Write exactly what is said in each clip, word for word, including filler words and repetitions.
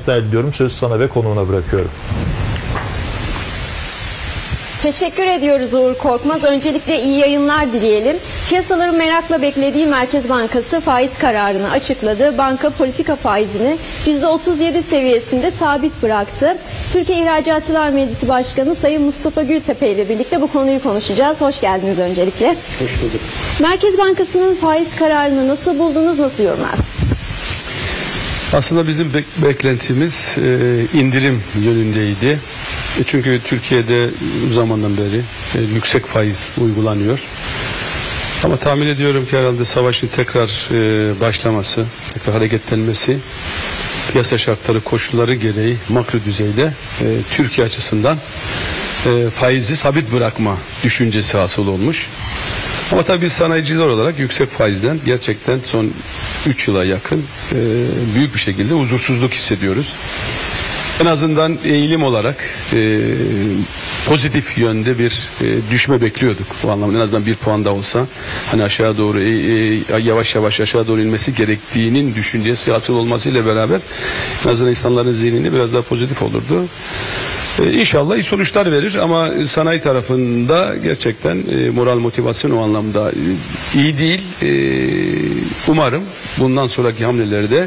temennilerle ediyorum. Sözü sana ve konuğuna bırakıyorum. Teşekkür ediyoruz Uğur Korkmaz. Öncelikle iyi yayınlar dileyelim. Piyasaların merakla beklediği Merkez Bankası faiz kararını açıkladı. Banka politika faizini yüzde otuz yedi seviyesinde sabit bıraktı. Türkiye İhracatçılar Meclisi Başkanı Sayın Mustafa Gültepe ile birlikte bu konuyu konuşacağız. Hoş geldiniz öncelikle. Hoş bulduk. Merkez Bankası'nın faiz kararını nasıl buldunuz, nasıl yorumlarsınız? Aslında bizim bek- beklentimiz e, indirim yönündeydi. E, çünkü Türkiye'de uzun zamandan beri e, yüksek faiz uygulanıyor. Ama tahmin ediyorum ki herhalde savaşın tekrar e, başlaması, tekrar hareketlenmesi, piyasa şartları koşulları gereği makro düzeyde e, Türkiye açısından e, faizi sabit bırakma düşüncesi hasıl olmuş. Ama tabii biz sanayiciler olarak yüksek faizden gerçekten son üç yıla yakın e, büyük bir şekilde huzursuzluk hissediyoruz. En azından eğilim olarak e, pozitif yönde bir e, düşme bekliyorduk. Bu anlamda en azından bir puan da olsa hani aşağı doğru e, e, yavaş yavaş aşağı doğru inmesi gerektiğinin düşüncesi hasıl olmasıyla beraber en azından insanların zihnini biraz daha pozitif olurdu. Ee, İnşallah iyi sonuçlar verir ama sanayi tarafında gerçekten e, moral motivasyon o anlamda e, iyi değil. E, umarım bundan sonraki hamlelerde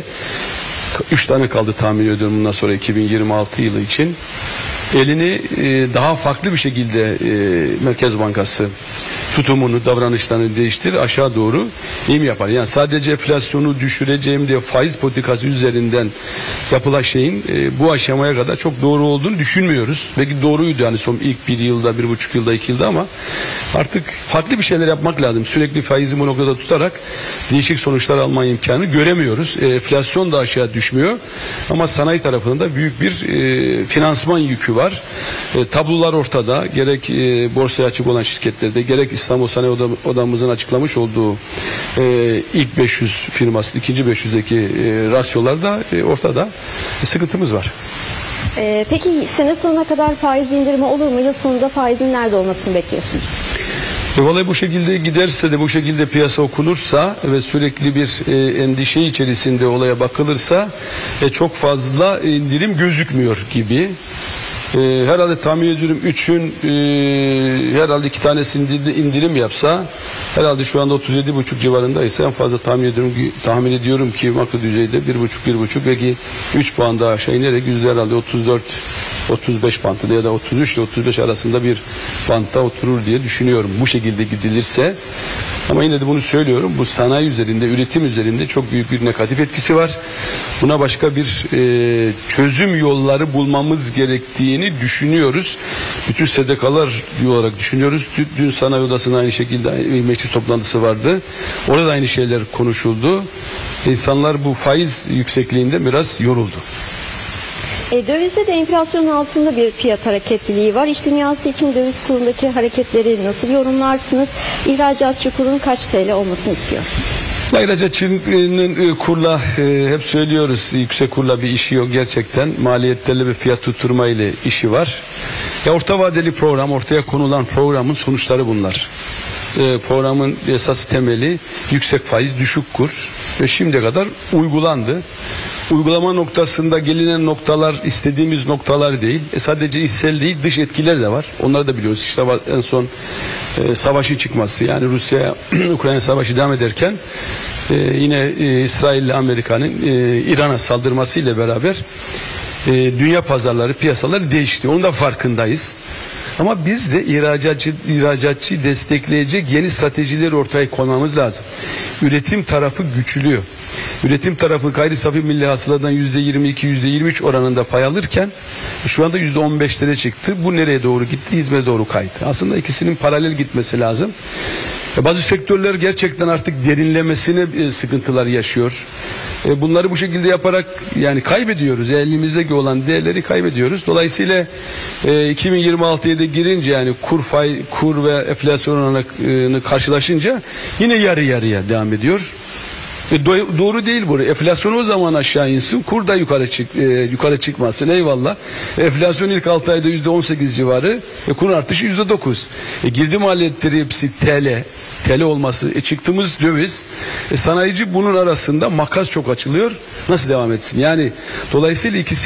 üç tane kaldı tahmin ediyorum bundan sonra iki bin yirmi altı yılı için. Elini e, daha farklı bir şekilde e, Merkez Bankası tutumunu, davranışlarını değiştirir, aşağı doğru iyi mi yapar? Yani sadece enflasyonu düşüreceğim diye faiz politikası üzerinden yapılan şeyin e, bu aşamaya kadar çok doğru olduğunu düşünmüyoruz. Belki doğruydu yani son ilk bir yılda, bir buçuk yılda, iki yılda ama artık farklı bir şeyler yapmak lazım. Sürekli faizi bu noktada tutarak değişik sonuçlar alma imkanı göremiyoruz. E, enflasyon da aşağı düşmüyor ama sanayi tarafında büyük bir e, finansman yükü var. E, tablolar ortada. Gerek e, borsaya açık olan şirketlerde, gerek İstanbul Sanayi Odam, Odamızın açıklamış olduğu e, ilk beş yüz firması, ikinci beş yüzdeki e, rasyolarda e, ortada e, sıkıntımız var. Ee, peki sene sonuna kadar faiz indirimi olur mu? Yıl sonunda faizin nerede olmasını bekliyorsunuz? E, vallahi bu şekilde giderse de bu şekilde piyasa okunursa ve sürekli bir e, endişe içerisinde olaya bakılırsa e, çok fazla indirim gözükmüyor gibi. Ee, herhalde tahmin ediyorum üçün e, herhalde iki tanesinde indirim yapsa herhalde şu anda otuz yedi buçuk civarındaysa en fazla tahmin ediyorum ki, tahmin ediyorum ki makro düzeyde bir buçuk bir buçuk belki üç puan daha aşağı inerek yüzde herhalde otuz dört otuz beş bantında ya da otuz üç ile otuz beş arasında bir bantta oturur diye düşünüyorum bu şekilde gidilirse. Ama yine de bunu söylüyorum, bu sanayi üzerinde, üretim üzerinde çok büyük bir negatif etkisi var. Buna başka bir e, çözüm yolları bulmamız gerektiğini düşünüyoruz. Bütün S D K'lar olarak düşünüyoruz. Dün, dün sanayi odasında aynı şekilde bir meclis toplantısı vardı. Orada aynı şeyler konuşuldu. İnsanlar bu faiz yüksekliğinde biraz yoruldu. E, dövizde de enflasyonun altında bir fiyat hareketliliği var. İş dünyası için döviz kurundaki hareketleri nasıl yorumlarsınız? İhracatçı kurun kaç T L olmasını istiyor? İhracatçının kurla e, hep söylüyoruz yüksek kurla bir işi yok gerçekten. Maliyetlerle ve fiyat tutturma ile işi var. Ya orta vadeli program, ortaya konulan programın sonuçları bunlar. E, programın esas temeli yüksek faiz, düşük kur ve şimdiye kadar uygulandı. Uygulama noktasında gelinen noktalar istediğimiz noktalar değil. E sadece içsel değil, dış etkiler de var. Onları da biliyoruz. İşte en son e, savaşı çıkması, yani Rusya Ukrayna savaşı devam ederken e, yine e, İsrail ile Amerika'nın e, İran'a saldırması ile beraber e, dünya pazarları, piyasaları değişti. Onun da farkındayız. Ama biz de ihracatçı, ihracatçı destekleyecek yeni stratejileri ortaya koymamız lazım. Üretim tarafı güçlüyor. Üretim tarafı gayri safi milli hasıladan yüzde yirmi iki yüzde yirmi üç oranında pay alırken şu anda yüzde on beşlere çıktı. Bu nereye doğru gitti? Hizmete doğru kaydı. Aslında ikisinin paralel gitmesi lazım. Bazı sektörler gerçekten artık derinlemesine sıkıntılar yaşıyor. Bunları bu şekilde yaparak yani kaybediyoruz. Elimizdeki olan değerleri kaybediyoruz. Dolayısıyla iki bin yirmi altıya da girince yani kur fay, kur ve enflasyon oranını karşılaşınca yine yarı yarıya devam ediyor. E doğru değil bu. Enflasyon o zaman aşağı insin, kur da yukarı çık e, yukarı çıkmasın. Eyvallah. Enflasyon ilk altı ayda yüzde on sekiz civarı, e, kur artışı yüzde dokuz. E, girdi maliyetleri hepsi T L. T L olması, e, çıktığımız döviz. E, sanayici bunun arasında makas çok açılıyor. Nasıl devam etsin? Yani dolayısıyla ikisi